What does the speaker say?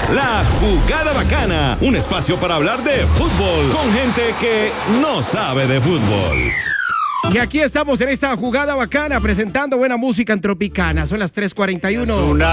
La Jugada Bacana, un espacio para hablar de fútbol con gente que no sabe de fútbol. Y aquí estamos en esta Jugada Bacana presentando buena música en Tropicana. Son las 3:41.